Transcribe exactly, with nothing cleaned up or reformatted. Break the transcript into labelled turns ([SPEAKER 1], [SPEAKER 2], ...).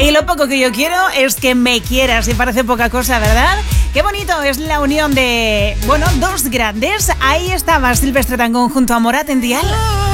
[SPEAKER 1] Y lo poco que yo quiero es que me quieras, y parece poca cosa, ¿verdad? Qué bonito es la unión de, bueno, dos grandes. Ahí estaba Silvestre Dangond junto a Morat en Dial.